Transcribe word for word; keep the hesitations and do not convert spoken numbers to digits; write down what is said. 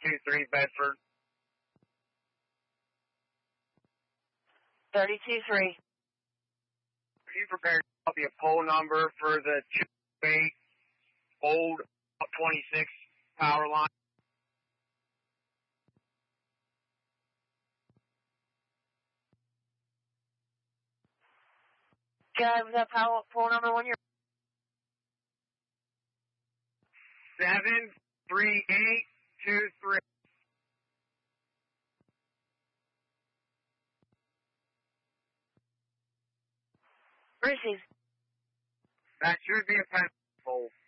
two three Bedford. thirty-two three. Are you prepared to copy a poll number for the two eight old twenty-six power line? Guy with that power poll number when you're seven three eight two three. Receive. That should be a pen poll.